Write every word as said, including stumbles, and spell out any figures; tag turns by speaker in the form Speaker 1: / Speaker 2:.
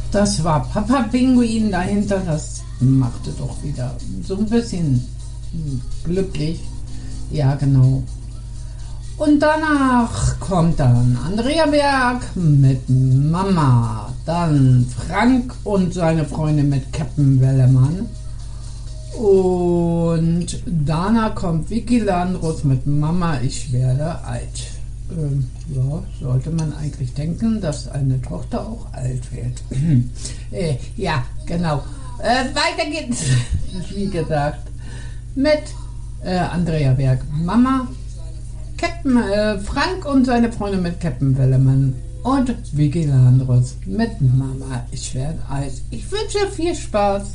Speaker 1: Das war Papa Pinguin dahinter, das machte doch wieder so ein bisschen glücklich. Ja, genau. Und danach kommt dann Andrea Berg mit Mama, dann Frank und seine Freundin mit Captain Wellemann und danach kommt Vicky Landrus mit Mama, ich werde alt. Ähm, ja, sollte man eigentlich denken, dass eine Tochter auch alt wird. äh, ja, genau. Äh, weiter geht's, wie gesagt, mit äh, Andrea Berg, Mama, Captain äh, Frank und seine Freunde mit Captain Wellemann und Vicky Landrus mit Mama, ich werde alt. Ich wünsche viel Spaß.